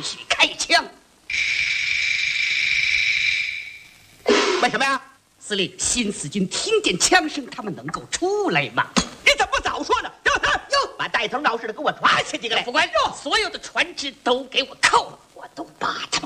须开枪。为什么呀？司令，新四军听见枪声，他们能够出来吗？你怎么不早说呢？哟，把带头闹事的给我抓下几个来！副官，所有的船只都给我扣了，我都把他